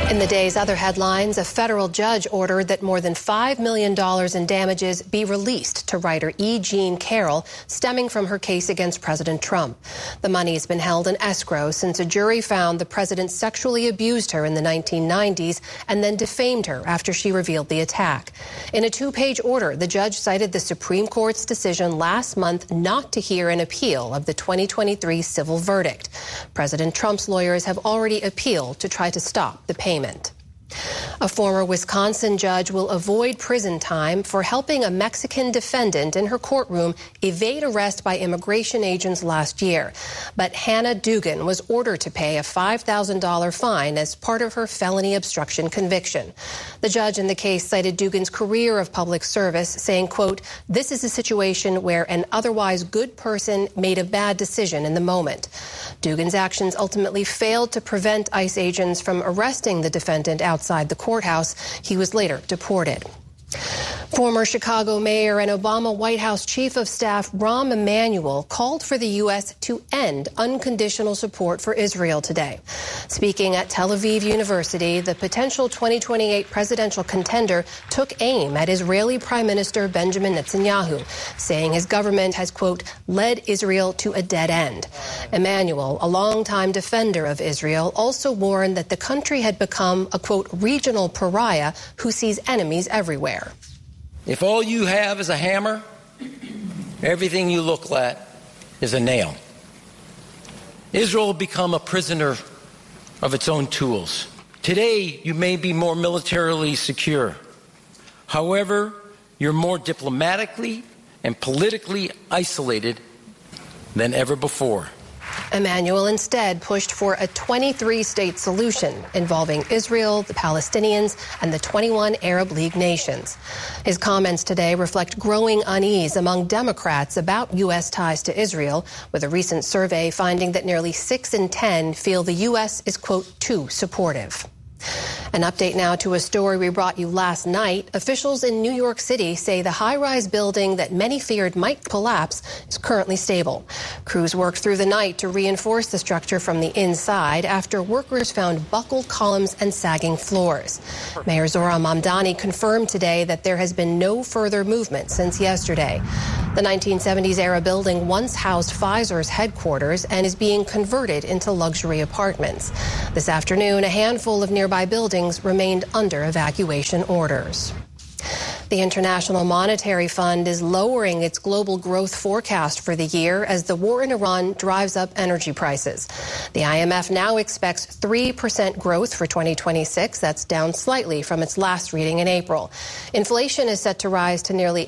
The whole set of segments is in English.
In the day's other headlines, a federal judge ordered that more than $5 million in damages be released to writer E. Jean Carroll, stemming from her case against President Trump. The money has been held in escrow since a jury found the president sexually abused her in the 1990s and then defamed her after she revealed the attack. In a two-page order, the judge cited the Supreme Court's decision last month not to hear an appeal of the 2023 civil verdict. President Trump's lawyers have already appealed to try to stop the payment. A former Wisconsin judge will avoid prison time for helping a Mexican defendant in her courtroom evade arrest by immigration agents last year. But Hannah Dugan was ordered to pay a $5,000 fine as part of her felony obstruction conviction. The judge in the case cited Dugan's career of public service, saying, quote, "This is a situation where an otherwise good person made a bad decision in the moment." Dugan's actions ultimately failed to prevent ICE agents from arresting the defendant outside the courthouse. He was later deported. Former Chicago mayor and Obama White House chief of staff Rahm Emanuel called for the U.S. to end unconditional support for Israel today. Speaking at Tel Aviv University, the potential 2028 presidential contender took aim at Israeli Prime Minister Benjamin Netanyahu, saying his government has, quote, led Israel to a dead end. Emanuel, a longtime defender of Israel, also warned that the country had become a, quote, regional pariah who sees enemies everywhere. If all you have is a hammer, everything you look at is a nail. Israel will become a prisoner of its own tools. Today, you may be more militarily secure. However, you're more diplomatically and politically isolated than ever before. Emanuel instead pushed for a 23-state solution involving Israel, the Palestinians, and the 21 Arab League nations. His comments today reflect growing unease among Democrats about U.S. ties to Israel, with a recent survey finding that nearly 6 in 10 feel the U.S. is, quote, too supportive. An update now to a story we brought you last night. Officials in New York City say the high-rise building that many feared might collapse is currently stable. Crews worked through the night to reinforce the structure from the inside after workers found buckled columns and sagging floors. Mayor Zohran Mamdani confirmed today that there has been no further movement since yesterday. The 1970s-era building once housed Pfizer's headquarters and is being converted into luxury apartments. This afternoon, a handful of nearby buildings remained under evacuation orders. The International Monetary Fund is lowering its global growth forecast for the year as the war in Iran drives up energy prices. The IMF now expects 3% growth for 2026. That's down slightly from its last reading in April. Inflation is set to rise to nearly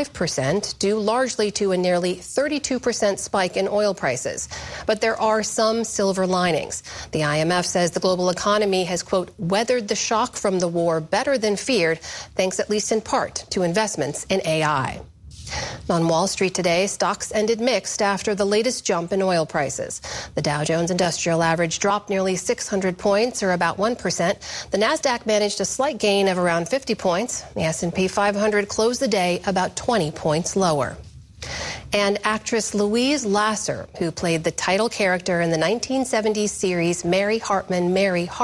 5%, due largely to a nearly 32% spike in oil prices. But there are some silver linings. The IMF says the global economy has, quote, weathered the shock from the war better than feared, thanks at least in part to investments in AI. On Wall Street today, stocks ended mixed after the latest jump in oil prices. The Dow Jones Industrial Average dropped nearly 600 points, or about 1%. The Nasdaq managed a slight gain of around 50 points. The S&P 500 closed the day about 20 points lower. And actress Louise Lasser, who played the title character in the 1970s series Mary Hartman,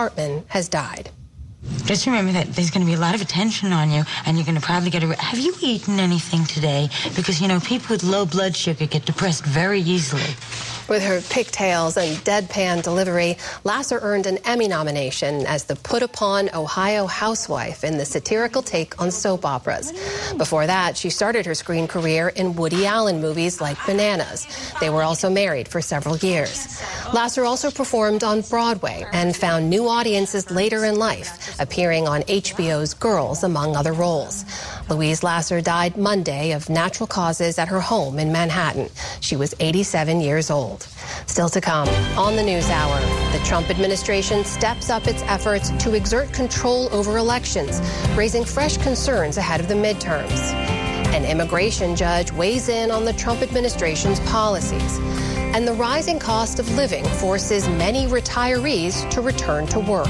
has died. Just remember that there's going to be a lot of attention on you, and you're going to probably get Have you eaten anything today? Because, you know, people with low blood sugar get depressed very easily. With her pigtails and deadpan delivery, Lasser earned an Emmy nomination as the put-upon Ohio housewife in the satirical take on soap operas. Before that, she started her screen career in Woody Allen movies like Bananas. They were also married for several years. Lasser also performed on Broadway and found new audiences later in life, appearing on HBO's Girls, among other roles. Louise Lasser died Monday of natural causes at her home in Manhattan. She was 87 years old. Still to come on the News Hour, the Trump administration steps up its efforts to exert control over elections, raising fresh concerns ahead of the midterms. An immigration judge weighs in on the Trump administration's policies. And the rising cost of living forces many retirees to return to work.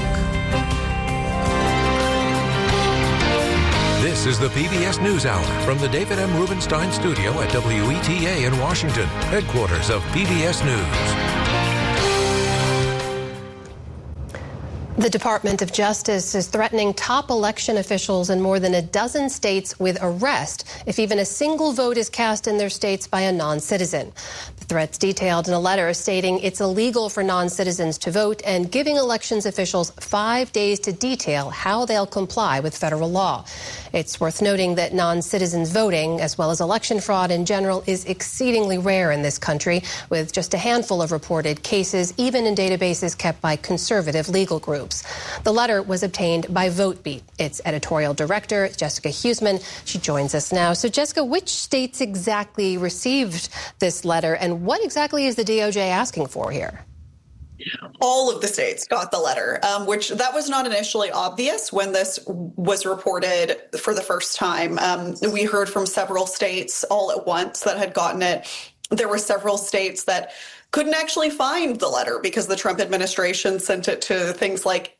This is the PBS NewsHour from the David M. Rubenstein studio at WETA in Washington, headquarters of PBS News. The Department of Justice is threatening top election officials in more than a dozen states with arrest if even a single vote is cast in their states by a non-citizen. The threats detailed in a letter stating it's illegal for non-citizens to vote and giving elections officials 5 days to detail how they'll comply with federal law. It's worth noting that non-citizens voting, as well as election fraud in general, is exceedingly rare in this country, with just a handful of reported cases, even in databases kept by conservative legal groups. The letter was obtained by VoteBeat. Its editorial director, Jessica Huseman, she joins us now. So, Jessica, which states exactly received this letter, and what exactly is the DOJ asking for here? All of the states got the letter, which that was not initially obvious when this was reported for the first time. We heard from several states all at once that had gotten it. There were several states that couldn't actually find the letter because the Trump administration sent it to things like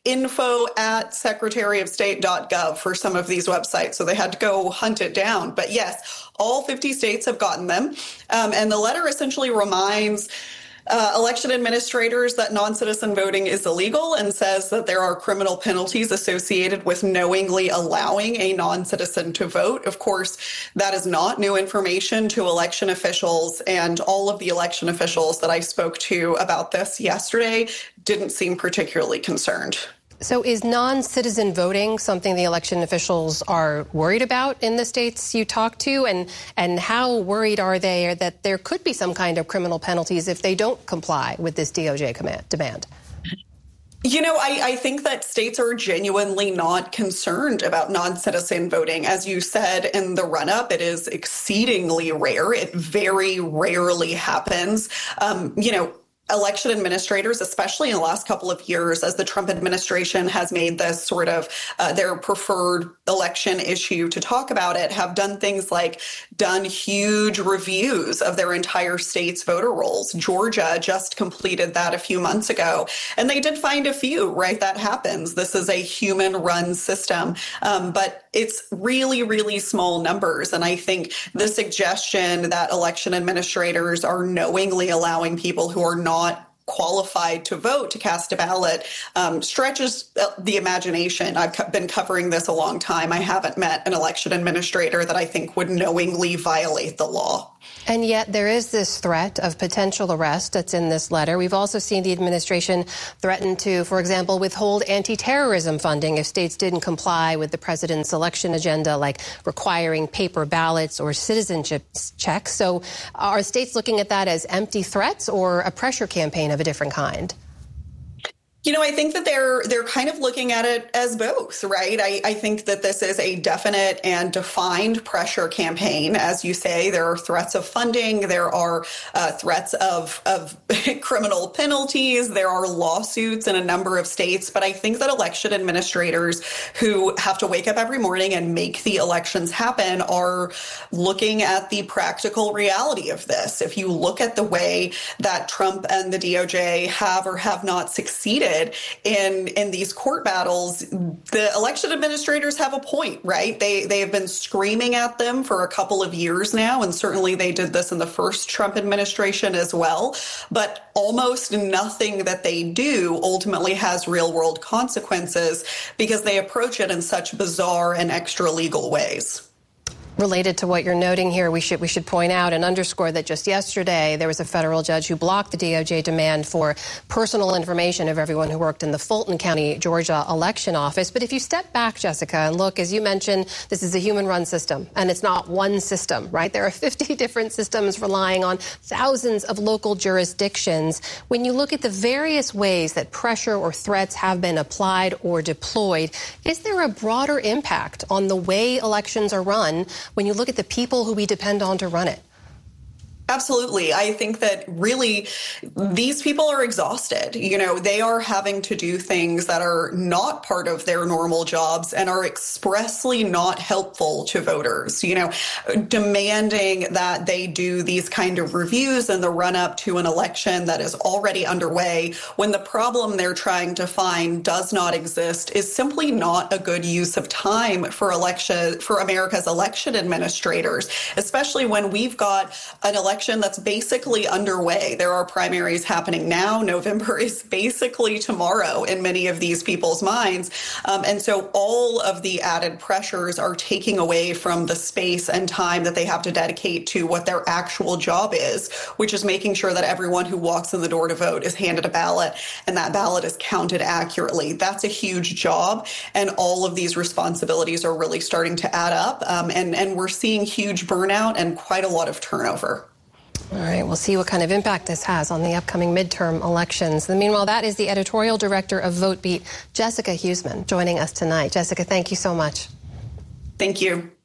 info@secretaryofstate.gov for some of these websites. So they had to go hunt it down. But yes, all 50 states have gotten them. And the letter essentially reminds election administrators that non-citizen voting is illegal and says that there are criminal penalties associated with knowingly allowing a non-citizen to vote. Of course, that is not new information to election officials, and all of the election officials that I spoke to about this yesterday didn't seem particularly concerned. So is non-citizen voting something the election officials are worried about in the states you talked to? And how worried are they that there could be some kind of criminal penalties if they don't comply with this DOJ demand? You know, I think that states are genuinely not concerned about non-citizen voting. As you said in the run-up, it is exceedingly rare. It very rarely happens. Election administrators, especially in the last couple of years, as the Trump administration has made this sort of their preferred election issue to talk about it, have done things like done huge reviews of their entire state's voter rolls. Georgia just completed that a few months ago, and they did find a few, right? That happens. This is a human-run system, but it's really, really small numbers. And I think the suggestion that election administrators are knowingly allowing people who are not qualified to vote to cast a ballot stretches the imagination. I've been covering this a long time. I haven't met an election administrator that I think would knowingly violate the law. And yet there is this threat of potential arrest that's in this letter. We've also seen the administration threaten to, for example, withhold anti-terrorism funding if states didn't comply with the president's election agenda, like requiring paper ballots or citizenship checks. So are states looking at that as empty threats or a pressure campaign of a different kind? You know, I think that they're kind of looking at it as both, right? I think that this is a definite and defined pressure campaign. As you say, there are threats of funding. There are threats of criminal penalties. There are lawsuits in a number of states. But I think that election administrators who have to wake up every morning and make the elections happen are looking at the practical reality of this. If you look at the way that Trump and the DOJ have or have not succeeded in these court battles, the election administrators have a point, right? They have been screaming at them for a couple of years now, and certainly they did this in the first Trump administration as well. But almost nothing that they do ultimately has real world consequences because they approach it in such bizarre and extra legal ways. Related to what you're noting here, we should point out and underscore that just yesterday there was a federal judge who blocked the DOJ demand for personal information of everyone who worked in the Fulton County, Georgia election office. But if you step back, Jessica, and look, as you mentioned, this is a human-run system, and it's not one system, right? There are 50 different systems relying on thousands of local jurisdictions. When you look at the various ways that pressure or threats have been applied or deployed, is there a broader impact on the way elections are run when you look at the people who we depend on to run it? Absolutely. I think that really these people are exhausted. You know, they are having to do things that are not part of their normal jobs and are expressly not helpful to voters. You know, demanding that they do these kind of reviews in the run up to an election that is already underway when the problem they're trying to find does not exist is simply not a good use of time for America's election administrators, especially when we've got an election election that's basically underway. There are primaries happening now. November is basically tomorrow in many of these people's minds. And so all of the added pressures are taking away from the space and time that they have to dedicate to what their actual job is, which is making sure that everyone who walks in the door to vote is handed a ballot and that ballot is counted accurately. That's a huge job. And all of these responsibilities are really starting to add up. And we're seeing huge burnout and quite a lot of turnover. All right, we'll see what kind of impact this has on the upcoming midterm elections. And meanwhile, that is the editorial director of VoteBeat, Jessica Huseman, joining us tonight. Jessica, thank you so much. Thank you.